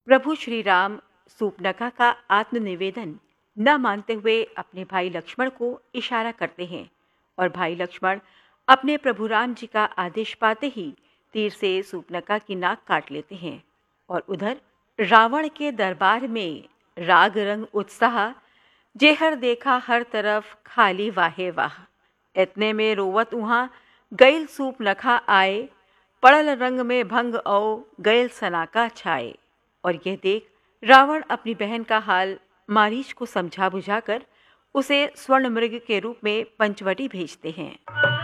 प्रभु श्री राम सूपनखा का आत्मनिवेदन न मानते हुए अपने भाई लक्ष्मण को इशारा करते हैं और भाई लक्ष्मण अपने प्रभु राम जी का आदेश पाते ही तीर से सूपनखा की नाक काट लेते हैं। और उधर रावण के दरबार में राग रंग उत्साह, जेहर देखा हर तरफ खाली वाहे वाह। इतने में रोवत उहाँ गैल सूपनखा आए, पड़ल रंग में भंग औ गैल सनाका छाए। और यह देख रावण अपनी बहन का हाल मारीच को समझा बुझाकर उसे स्वर्ण मृग के रूप में पंचवटी भेजते हैं।